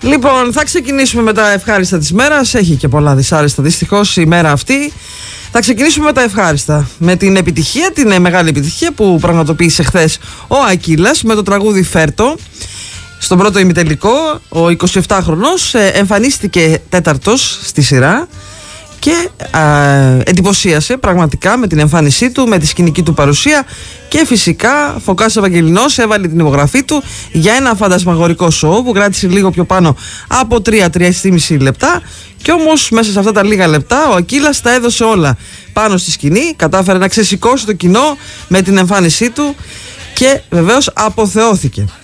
Λοιπόν, θα ξεκινήσουμε με τα ευχάριστα της μέρας. Έχει και πολλά δυσάρεστα δυστυχώς η μέρα αυτή. Θα ξεκινήσουμε με τα ευχάριστα. Με την επιτυχία, την μεγάλη επιτυχία που πραγματοποίησε χθες ο Ακύλας με το τραγούδι Φέρτο. Στον πρώτο ημιτελικό, ο 27χρονος εμφανίστηκε τέταρτος στη σειρά και εντυπωσίασε πραγματικά με την εμφάνισή του, με τη σκηνική του παρουσία και φυσικά Φωκάς Ευαγγελινός έβαλε την υπογραφή του για ένα φαντασμαγορικό σοου που κράτησε λίγο πιο πάνω από 3-3,5 λεπτά και όμως μέσα σε αυτά τα λίγα λεπτά ο Ακύλας τα έδωσε όλα πάνω στη σκηνή, κατάφερε να ξεσηκώσει το κοινό με την εμφάνισή του και βεβαίως αποθεώθηκε.